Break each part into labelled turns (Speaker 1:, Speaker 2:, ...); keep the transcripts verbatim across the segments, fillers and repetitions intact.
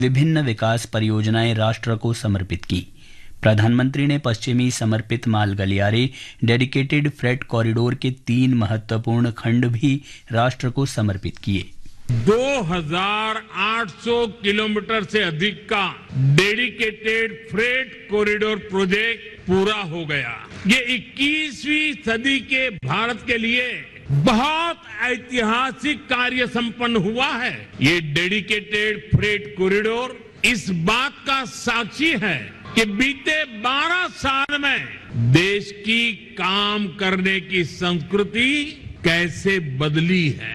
Speaker 1: विभिन्न विकास परियोजनाएं राष्ट्र को समर्पित की। प्रधानमंत्री ने पश्चिमी समर्पित माल गलियारे डेडिकेटेड फ्रेट कॉरिडोर के तीन महत्वपूर्ण खंड भी राष्ट्र को समर्पित किए।
Speaker 2: दो हज़ार आठ सौ किलोमीटर से अधिक का डेडिकेटेड फ्रेट कॉरिडोर प्रोजेक्ट पूरा हो गया। ये इक्कीसवीं सदी के भारत के लिए बहुत ऐतिहासिक कार्य संपन्न हुआ है। ये डेडिकेटेड फ्रेट कॉरिडोर इस बात का साक्षी है कि बीते बारह साल में देश की काम करने की संस्कृति कैसे बदली है।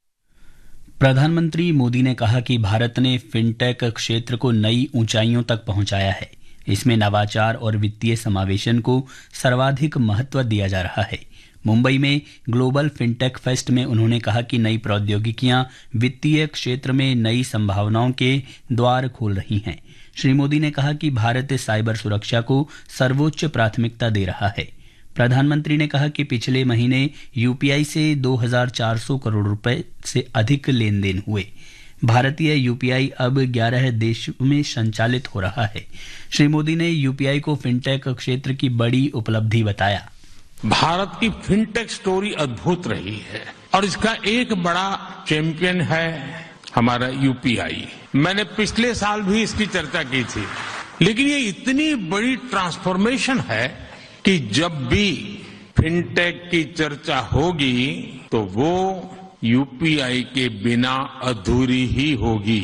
Speaker 1: प्रधानमंत्री मोदी ने कहा कि भारत ने फिनटेक क्षेत्र को नई ऊंचाइयों तक पहुंचाया है। इसमें नवाचार और वित्तीय समावेशन को सर्वाधिक महत्व दिया जा रहा है। मुंबई में ग्लोबल फिनटेक फेस्ट में उन्होंने कहा कि नई प्रौद्योगिकियां वित्तीय क्षेत्र में नई संभावनाओं के द्वार खोल रही हैं। श्री मोदी ने कहा कि भारत साइबर सुरक्षा को सर्वोच्च प्राथमिकता दे रहा है। प्रधानमंत्री ने कहा कि पिछले महीने यूपीआई से दो हज़ार चार सौ करोड़ रुपए से अधिक लेन देन हुए। भारतीय यूपीआई अब ग्यारह देशों में संचालित हो रहा है। श्री मोदी ने यूपीआई को फिनटेक क्षेत्र की बड़ी उपलब्धि बताया।
Speaker 2: भारत की फिनटेक स्टोरी अद्भुत रही है और इसका एक बड़ा चैंपियन है हमारा यूपीआई। मैंने पिछले साल भी इसकी चर्चा की थी, लेकिन ये इतनी बड़ी ट्रांसफॉर्मेशन है कि जब भी फिनटेक की चर्चा होगी तो वो यूपीआई के बिना अधूरी ही होगी।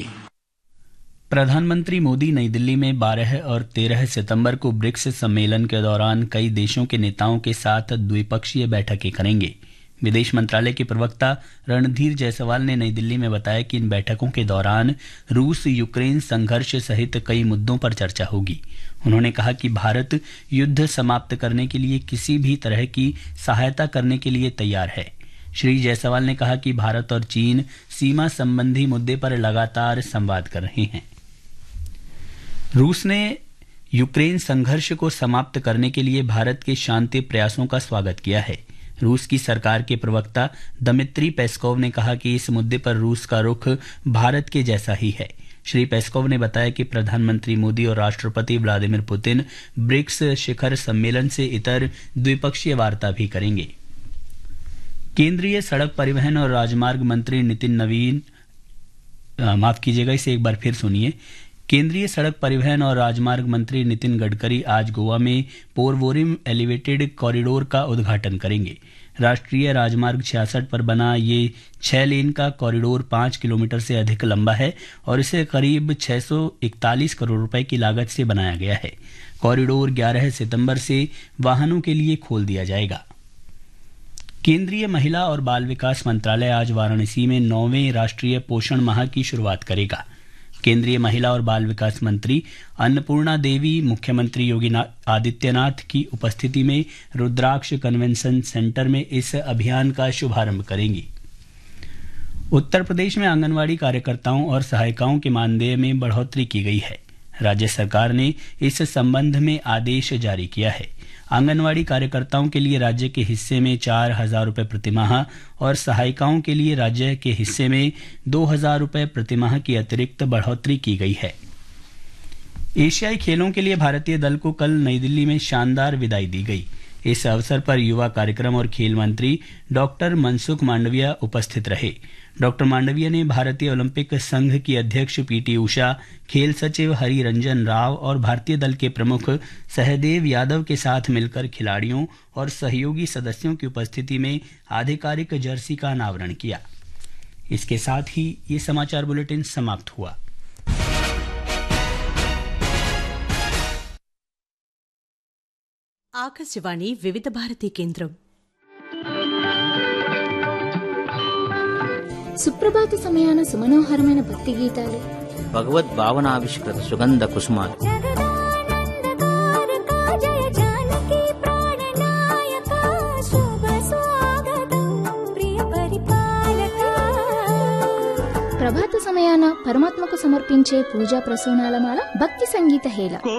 Speaker 1: प्रधानमंत्री मोदी नई दिल्ली में बारह और तेरह सितंबर को ब्रिक्स सम्मेलन के दौरान कई देशों के नेताओं के साथ द्विपक्षीय बैठकें करेंगे। विदेश मंत्रालय के प्रवक्ता रणधीर जायसवाल ने नई दिल्ली में बताया कि इन बैठकों के दौरान रूस यूक्रेन संघर्ष सहित कई मुद्दों पर चर्चा होगी। उन्होंने कहा कि भारत युद्ध समाप्त करने के लिए किसी भी तरह की सहायता करने के लिए तैयार है। श्री जायसवाल ने कहा कि भारत और चीन सीमा संबंधी मुद्दे पर लगातार संवाद कर रहे हैं। रूस ने यूक्रेन संघर्ष को समाप्त करने के लिए भारत के शांति प्रयासों का स्वागत किया है। रूस की सरकार के प्रवक्ता दमित्री पेस्कोव ने कहा कि इस मुद्दे पर रूस का रुख भारत के जैसा ही है। श्री पेस्कोव ने बताया कि प्रधानमंत्री मोदी और राष्ट्रपति व्लादिमीर पुतिन ब्रिक्स शिखर सम्मेलन से इतर द्विपक्षीय वार्ता भी करेंगे। केंद्रीय सड़क परिवहन और राजमार्ग मंत्री नितिन नवीन माफ कीजिएगा इसे एक बार फिर सुनिए केंद्रीय सड़क परिवहन और राजमार्ग मंत्री नितिन गडकरी आज गोवा में पोरवोरिम एलिवेटेड कॉरिडोर का उद्घाटन करेंगे। राष्ट्रीय राजमार्ग छियासठ पर बना ये छह लेन का कॉरिडोर पांच किलोमीटर से अधिक लंबा है और इसे करीब छह सौ इकतालीस करोड़ रुपए की लागत से बनाया गया है। कॉरिडोर ग्यारह सितंबर से वाहनों के लिए खोल दिया जाएगा। केंद्रीय महिला और बाल विकास मंत्रालय आज वाराणसी में नौवें राष्ट्रीय पोषण माह की शुरुआत करेगा। केंद्रीय महिला और बाल विकास मंत्री अन्नपूर्णा देवी मुख्यमंत्री योगी आदित्यनाथ की उपस्थिति में रुद्राक्ष कन्वेंशन सेंटर में इस अभियान का शुभारंभ करेंगी। उत्तर प्रदेश में आंगनवाड़ी कार्यकर्ताओं और सहायिकाओं के मानदेय में बढ़ोतरी की गई है। राज्य सरकार ने इस संबंध में आदेश जारी किया है। आंगनवाड़ी कार्यकर्ताओं के लिए राज्य के हिस्से में चार हजार रुपये प्रतिमाह और सहायिकाओं के लिए राज्य के हिस्से में दो हजार रुपये प्रतिमाह की अतिरिक्त बढ़ोतरी की गई है। एशियाई खेलों के लिए भारतीय दल को कल नई दिल्ली में शानदार विदाई दी गई। इस अवसर पर युवा कार्यक्रम और खेल मंत्री डॉक्टर मनसुख मांडविया उपस्थित रहे। डॉक्टर मांडविया ने भारतीय ओलंपिक संघ की अध्यक्ष पीटी उषा, खेल सचिव हरि रंजन राव और भारतीय दल के प्रमुख सहदेव यादव के साथ मिलकर खिलाड़ियों और सहयोगी सदस्यों की उपस्थिति में आधिकारिक जर्सी का अनावरण किया। इसके साथ ही ये समाचार बुलेटिन समाप्त हुआ।
Speaker 3: ఆకాశవాణి వివిధ భారతి కేంద్రం.
Speaker 4: సుప్రభాత సమయాన సుమనోహరమైన భక్తి గీతాలు,
Speaker 5: భగవద్ భావనావిష్కృత సుగంధ కుసుమాలు,
Speaker 4: ప్రభాత సమయాన పరమాత్మకు సమర్పించే పూజా ప్రసూనాలమాల భక్తి సంగీత హేళ.